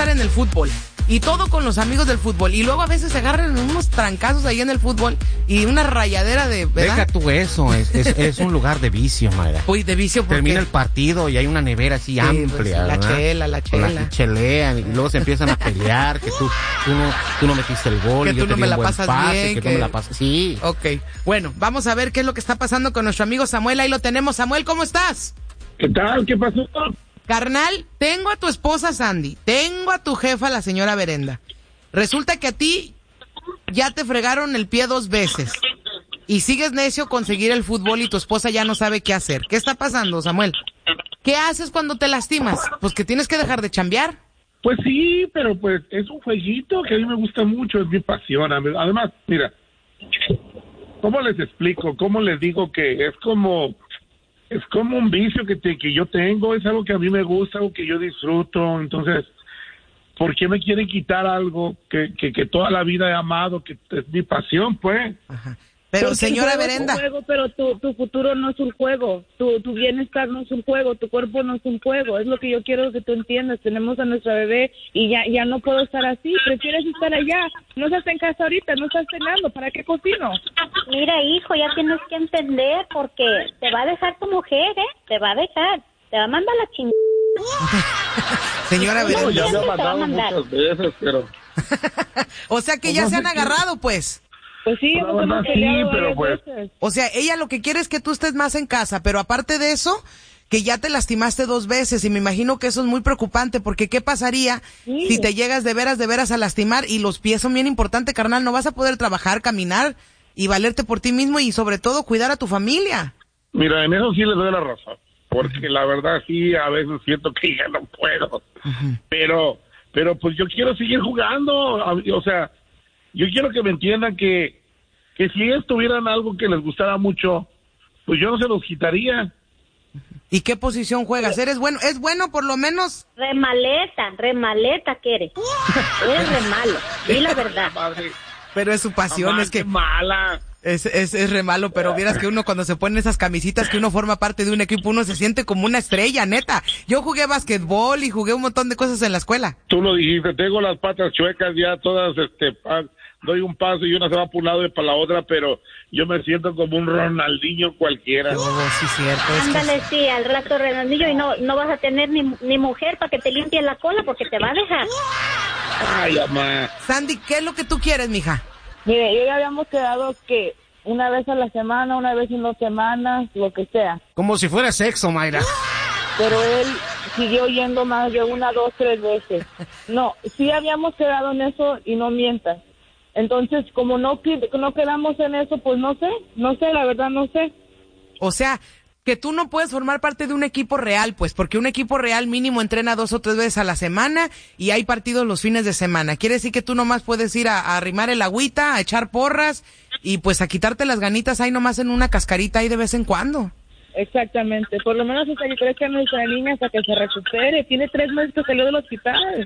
estar en el fútbol. Y todo con los amigos del fútbol. Y luego a veces se agarran unos trancazos ahí en el fútbol y una rayadera de... ¿verdad? Deja tú eso, es un lugar de vicio, Mayra. Uy, de vicio porque... Termina el partido y hay una nevera así amplia, pues, la chela. Y chelean y luego se empiezan a pelear, que tú no metiste el gol. Que y yo tú no me la pasas bien. Que tú me la pasas... Sí. Ok, bueno, vamos a ver qué es lo que está pasando con nuestro amigo Samuel. Ahí lo tenemos. Samuel, ¿cómo estás? ¿Qué tal? ¿Qué pasó? Carnal, tengo a tu esposa Sandy, tengo a tu jefa, la señora Berenda. Resulta que a ti ya te fregaron el pie 2 veces y sigues necio con seguir el fútbol y tu esposa ya no sabe qué hacer. ¿Qué está pasando, Samuel? ¿Qué haces cuando te lastimas? Pues que tienes que dejar de chambear. Pues sí, pero pues es un jueguito que a mí me gusta mucho, es mi pasión. Además, mira, ¿cómo les explico? ¿Cómo les digo que es como un vicio que yo tengo? Es algo que a mí me gusta, algo que yo disfruto. Entonces, ¿por qué me quieren quitar algo que toda la vida he amado, que es mi pasión, pues? Ajá. Pero señora Berenda, pero tu futuro no es un juego, tu bienestar no es un juego, tu cuerpo no es un juego, es lo que yo quiero que tú entiendas. Tenemos a nuestra bebé y ya no puedo estar así. Prefieres estar allá, no estás en casa ahorita, no estás cenando, ¿para qué cocino? Mira, hijo, ya tienes que entender, porque te va a dejar tu mujer, te va a dejar, te va a mandar la chingada. Señora Berenda. No, ya me ha mandado muchas veces, pero... O sea que ya se han agarrado, pues. Pues sí, hemos peleado pero varias veces. O sea, ella lo que quiere es que tú estés más en casa, pero aparte de eso, que ya te lastimaste 2 veces, y me imagino que eso es muy preocupante, porque ¿qué pasaría si te llegas de veras a lastimar? Y los pies son bien importantes, carnal, no vas a poder trabajar, caminar y valerte por ti mismo y sobre todo cuidar a tu familia. Mira, en eso sí les doy la razón, porque la verdad sí, a veces siento que ya no puedo, pero pues yo quiero seguir jugando, o sea... Yo quiero que me entiendan que si ellos tuvieran algo que les gustara mucho, pues yo no se los quitaría. ¿Y qué posición juegas? ¿Eres bueno? ¿Es bueno por lo menos? Remaleta que eres. Eres re malo, di la verdad. Pero es su pasión, Mamá, es que... qué mala. Es re malo, pero vieras que uno cuando se pone esas camisitas que uno forma parte de un equipo, uno se siente como una estrella, neta. Yo jugué basquetbol y jugué un montón de cosas en la escuela. Tú lo dijiste, tengo las patas chuecas ya todas, doy un paso y una se va por un lado y para la otra, pero yo me siento como un Ronaldinho cualquiera. Sí, cierto. Ándale, sí, al rato Ronaldinho, y no vas a tener ni mujer para que te limpie la cola porque te va a dejar. Ay, mamá. Sandy, ¿qué es lo que tú quieres, mija? Mire, yo ya habíamos quedado que una vez a la semana, una vez en 2 semanas, lo que sea. Como si fuera sexo, Mayra. Pero él siguió yendo más de 1, 2, 3 veces. No, sí habíamos quedado en eso y no mientas. Entonces, como no quedamos en eso, pues no sé, la verdad no sé. O sea, que tú no puedes formar parte de un equipo real, pues, porque un equipo real mínimo entrena 2 o 3 veces a la semana y hay partidos los fines de semana. Quiere decir que tú nomás puedes ir a arrimar el agüita, a echar porras y pues a quitarte las ganitas ahí nomás en una cascarita ahí de vez en cuando. Exactamente, por lo menos hasta que crezca nuestra niña, hasta que se recupere. Tiene 3 meses que salió del hospital.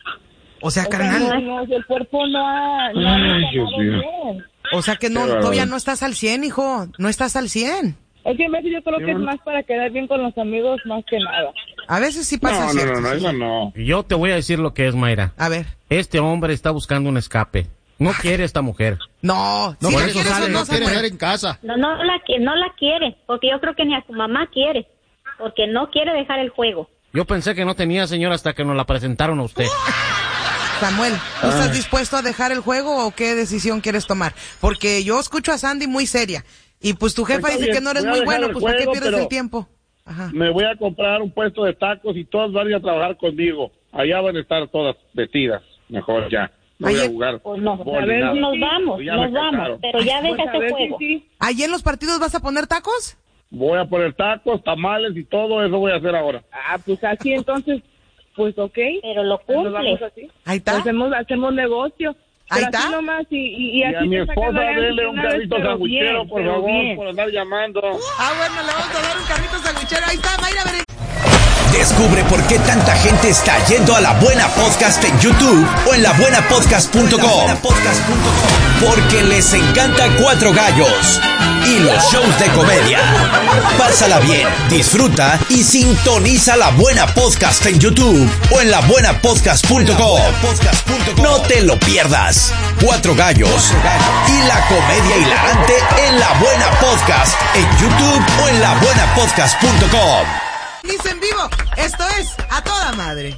O sea, carnal. No, el cuerpo no Ay, Dios mío. bien. O sea que no, todavía no estás al 100, hijo. No estás al 100. Es que a veces yo creo que es más para quedar bien con los amigos más que nada. A veces sí pasa cierto. No. Yo te voy a decir lo que es, Mayra. A ver. Este hombre está buscando un escape. No quiere esta mujer. No, No, si por la eso quieres sale, o no, no quiere Samuel. estar en casa. No la quiere, porque yo creo que ni a su mamá quiere, porque no quiere dejar el juego. Yo pensé que no tenía, señora, hasta que nos la presentaron a usted. Samuel, ¿tú estás dispuesto a dejar el juego o qué decisión quieres tomar? Porque yo escucho a Sandy muy seria. Y pues tu jefa Pues está dice que bien, no eres voy a muy dejar bueno, el pues ¿para qué juego, pierdes pero el tiempo? Ajá. Me voy a comprar un puesto de tacos y todas van a ir a trabajar conmigo. Allá van a estar todas vestidas. Mejor ya. No voy a jugar. Pues no, fútbol a ni ver, nada. nos vamos, Pues ya me cansaron. pero ya deja Pues a ese ver juego. si sí. ¿Allí en los partidos vas a poner tacos? Voy a poner tacos, tamales y todo eso voy a hacer ahora. Pues así entonces, pues ok. Pero lo Nos cumple. vamos así. Ahí está. Hacemos negocio. Ahí Pero está. así nomás y Y así a mi te sacan esposa adelante dele de un una vez, carrito pero sandwichero, bien, por pero favor, bien. por andar llamando. Ah, bueno, le vamos a dar un carrito sandwichero. Ahí está, Mayra, Descubre por qué tanta gente está yendo a La Buena Podcast en YouTube o en labuenapodcast.com. Porque les encanta Cuatro Gallos y los shows de comedia. Pásala bien, disfruta y sintoniza La Buena Podcast en YouTube o en labuenapodcast.com. No te lo pierdas. Cuatro Gallos y la comedia hilarante en La Buena Podcast en YouTube o en labuenapodcast.com. Dice en vivo, esto es A Toda Madre.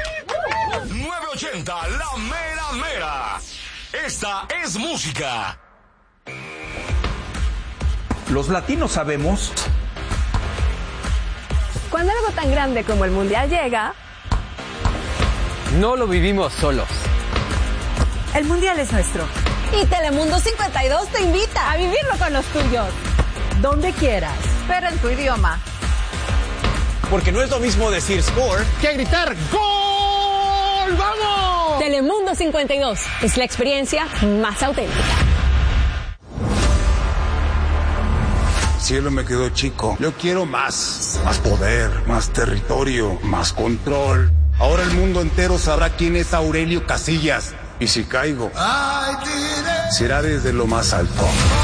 980, la mera mera. Esta es música. Los latinos sabemos. Cuando algo tan grande como el Mundial llega, no lo vivimos solos. el Mundial es nuestro. Y Telemundo 52 te invita a vivirlo con los tuyos. Donde quieras, pero en tu idioma. Porque no es lo mismo decir score que gritar ¡Gol! ¡Vamos! Telemundo 52 es la experiencia más auténtica. Cielo me quedó chico. Yo quiero más poder, más territorio, más control. Ahora el mundo entero sabrá quién es Aurelio Casillas. Y si caigo, será desde lo más alto.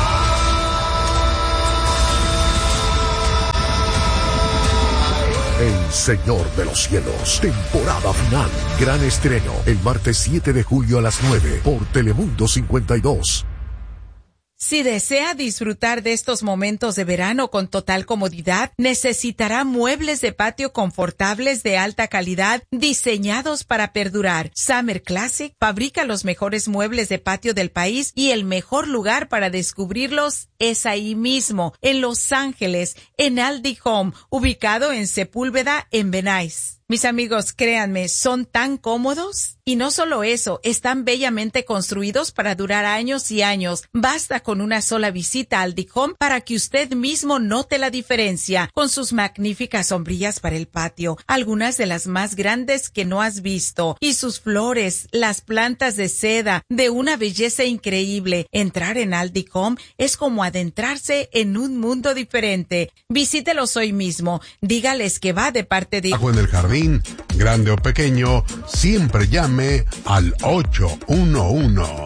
El Señor de los Cielos, temporada final, gran estreno, el martes 7 de julio a las 9 por Telemundo 52. Si desea disfrutar de estos momentos de verano con total comodidad, necesitará muebles de patio confortables de alta calidad diseñados para perdurar. Summer Classic fabrica los mejores muebles de patio del país y el mejor lugar para descubrirlos es ahí mismo, en Los Ángeles, en Aldi Home, ubicado en Sepúlveda, en Venice. Mis amigos, créanme, son tan cómodos. Y no solo eso, están bellamente construidos para durar años y años. Basta con una sola visita a Aldi Home para que usted mismo note la diferencia con sus magníficas sombrillas para el patio, algunas de las más grandes que no has visto, y sus flores, las plantas de seda, de una belleza increíble. Entrar en Aldi Home es como adentrarse en un mundo diferente. Visítelos hoy mismo. Dígales que va de parte de... En el jardín, grande o pequeño, siempre llame al 811.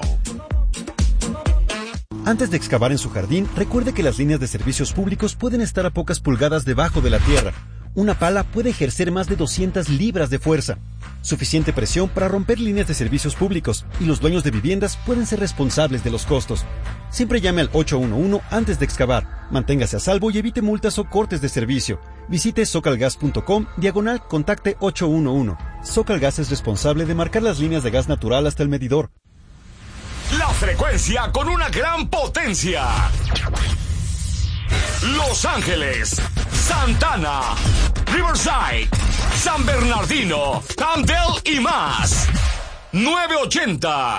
Antes de excavar en su jardín, recuerde que las líneas de servicios públicos pueden estar a pocas pulgadas debajo de la tierra. Una pala puede ejercer más de 200 libras de fuerza, suficiente presión para romper líneas de servicios públicos, y los dueños de viviendas pueden ser responsables de los costos. Siempre llame al 811 antes de excavar. Manténgase a salvo y evite multas o cortes de servicio. Visite socalgas.com/contacte 811. Socalgas es responsable de marcar las líneas de gas natural hasta el medidor. La frecuencia con una gran potencia. Los Ángeles, Santana, Riverside, San Bernardino, Campbell y más. 980.